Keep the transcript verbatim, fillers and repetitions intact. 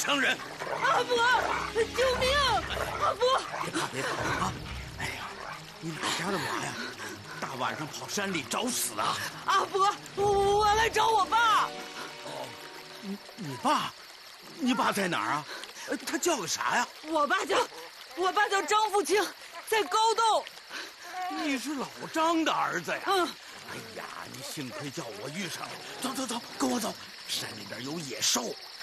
伤人。 阿伯，救命！阿伯， 别怕别怕啊！哎呀，你哪家的娃呀？大晚上跑山里找死啊！ 阿伯，我我来找我爸。 哦，你你爸？你爸在哪儿啊？他叫个啥呀？ 我爸叫，我爸叫张富清，在高洞。 你是老张的儿子呀？ 嗯。 哎呀，你幸亏叫我遇上了。走走走，跟我走，山里边有野兽。